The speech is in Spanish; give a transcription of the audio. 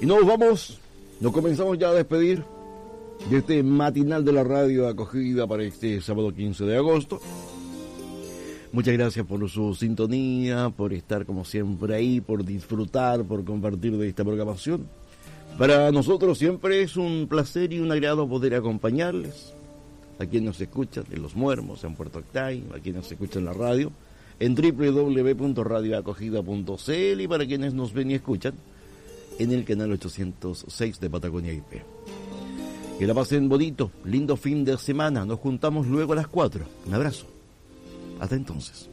Y nos vamos, nos comenzamos ya a despedir de este matinal de la radio Acogida para este sábado 15 de agosto. Muchas gracias por su sintonía, por estar como siempre ahí, por disfrutar, por compartir de esta programación. Para nosotros siempre es un placer y un agrado poder acompañarles, a quienes nos escuchan en Los Muermos, en Puerto Octay, a quienes nos escuchan en la radio, en www.radioacogida.cl y para quienes nos ven y escuchan en el canal 806 de Patagonia IP. Que la pasen bonito, lindo fin de semana. Nos juntamos luego a las 4. Un abrazo. Hasta entonces.